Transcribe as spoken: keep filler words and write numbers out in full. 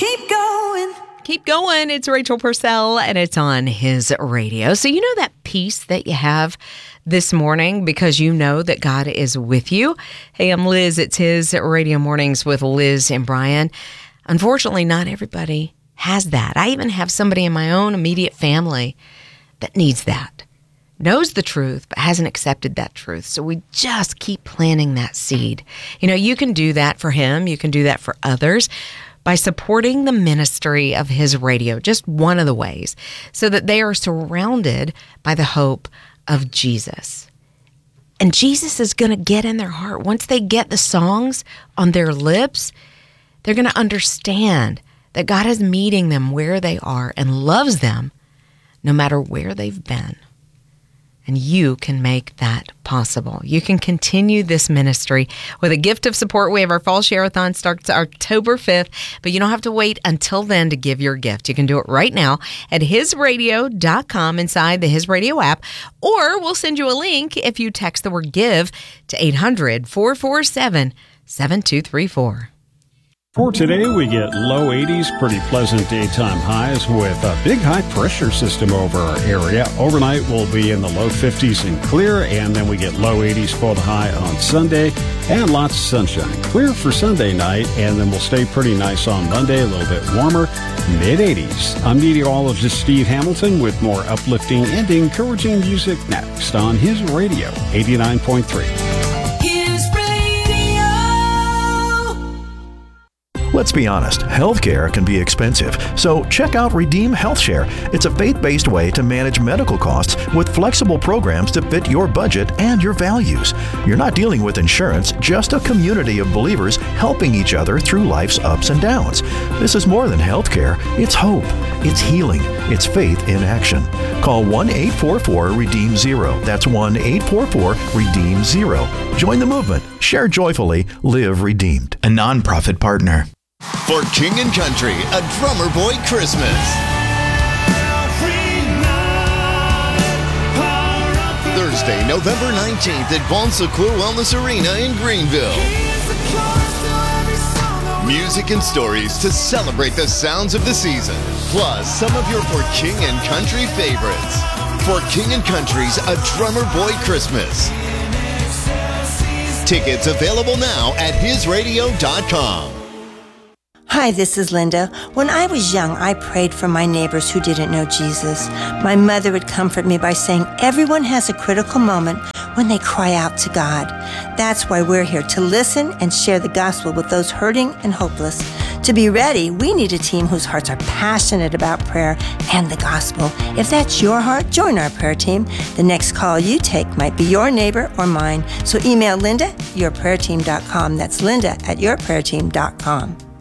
keep going. Keep going. It's Rachel Purcell, and it's on His Radio. So you know that peace that you have this morning because you know that God is with you. Hey, I'm Liz. It's His Radio Mornings with Liz and Brian. Unfortunately, not everybody has that. I even have somebody in my own immediate family that needs that, knows the truth, but hasn't accepted that truth. So we just keep planting that seed. You know, you can do that for him. You can do that for others by supporting the ministry of His Radio, just one of the ways, so that they are surrounded by the hope of Jesus. And Jesus is going to get in their heart. Once they get the songs on their lips, they're going to understand that God is meeting them where they are and loves them no matter where they've been. And you can make that possible. You can continue this ministry with a gift of support. We have our Fall Share-a-thon starts October fifth, but you don't have to wait until then to give your gift. You can do it right now at his radio dot com inside the His Radio app, or we'll send you a link if you text the word GIVE to eight hundred, four four seven, seven two three four. For today, we get low eighties, pretty pleasant daytime highs with a big high pressure system over our area. Overnight, we'll be in the low fifties and clear, and then we get low eighties for the high on Sunday, and lots of sunshine. Clear for Sunday night, and then we'll stay pretty nice on Monday, a little bit warmer, mid eighties. I'm meteorologist Steve Hamilton with more uplifting and encouraging music next on His Radio, eighty-nine point three. Let's be honest, healthcare can be expensive, so check out Redeem Health Share. It's a faith-based way to manage medical costs with flexible programs to fit your budget and your values. You're not dealing with insurance, just a community of believers helping each other through life's ups and downs. This is more than healthcare. It's hope. It's healing. It's faith in action. Call one eight four four, REDEEM zero. That's one eight four four, REDEEM zero. Join the movement. Share joyfully. Live redeemed. A nonprofit partner. For King and Country, a Drummer Boy Christmas. Thursday, November nineteenth at Bon Secours Wellness Arena in Greenville. Music and stories to celebrate the sounds of the season, plus some of your For King and Country favorites. For King and Country's A Drummer Boy Christmas. Tickets available now at his radio dot com. Hi, this is Linda. When I was young, I prayed for my neighbors who didn't know Jesus. My mother would comfort me by saying everyone has a critical moment when they cry out to God. That's why we're here, to listen and share the gospel with those hurting and hopeless. To be ready, we need a team whose hearts are passionate about prayer and the gospel. If that's your heart, join our prayer team. The next call you take might be your neighbor or mine. So email Linda at your prayer team dot com. That's Linda at your prayer team dot com.